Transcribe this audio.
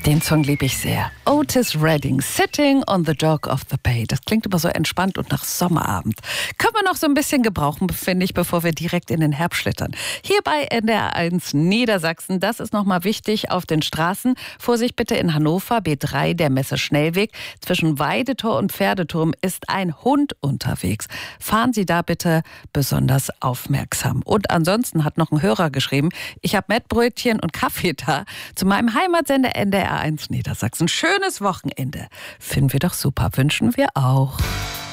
Den Song liebe ich sehr. Otis Redding, Sitting on the Dock of the Bay. Das klingt immer so entspannt und nach Sommerabend. Können wir noch so ein bisschen gebrauchen, finde ich, bevor wir direkt in den Herbst schlittern. Hier bei NDR1 Niedersachsen, das ist nochmal wichtig auf den Straßen. Vorsicht bitte in Hannover, B3, der Messe-Schnellweg. Zwischen Weidetor und Pferdeturm ist ein Hund unterwegs. Fahren Sie da bitte besonders aufmerksam. Und ansonsten hat noch ein Hörer geschrieben, ich habe Mettbrötchen und Kaffee da zu meinem Heimatsender NDR1 Niedersachsen. Schönes Wochenende. Finden wir doch super. Wünschen wir auch.